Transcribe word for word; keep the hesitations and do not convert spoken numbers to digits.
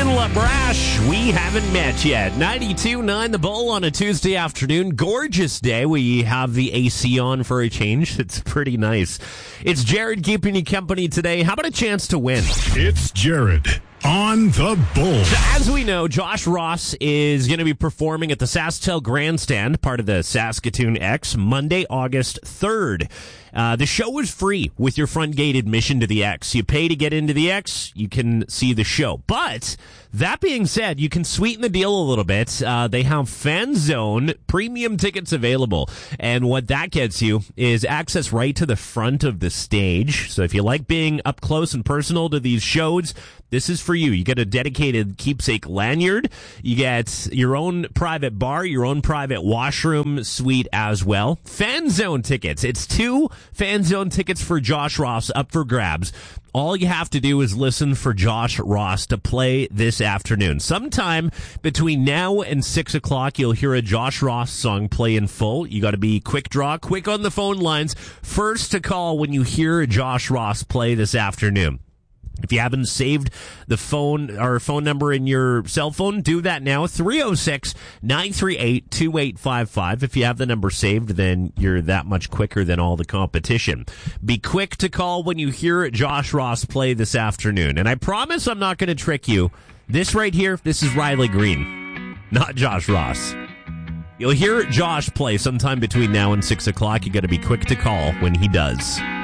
and LaBrash, we haven't met yet. ninety-two point nine The Bull on a Tuesday afternoon. Gorgeous day. We have the A C on for a change. It's pretty nice. It's Jared keeping you company today. How about a chance to win? It's Jared on The Bull. So as we know, Josh Ross is going to be performing at the SaskTel Grandstand, part of the Saskatoon X, Monday, August third. Uh, the show is free with your front gate admission to the X. You pay to get into the X, you can see the show. But that being said, you can sweeten the deal a little bit. Uh, they have Fan Zone premium tickets available. And what that gets you is access right to the front of the stage. So if you like being up close and personal to these shows, this is for you. You get a dedicated keepsake lanyard. You get your own private bar, your own private washroom suite as well. Fan Zone tickets. It's two Fan Zone tickets for Josh Ross up for grabs. All you have to do is listen for Josh Ross to play this afternoon. Sometime between now and six o'clock, you'll hear a Josh Ross song play in full. You got to be quick draw, quick on the phone lines. First to call when you hear Josh Ross play this afternoon. If you haven't saved the phone or phone number in your cell phone, do that now. three oh six, nine three eight, two eight five five. If you have the number saved, then you're that much quicker than all the competition. Be quick to call when you hear Josh Ross play this afternoon. And I promise I'm not going to trick you. This right here, this is Riley Green, not Josh Ross. You'll hear Josh play sometime between now and six o'clock. You got to be quick to call when he does.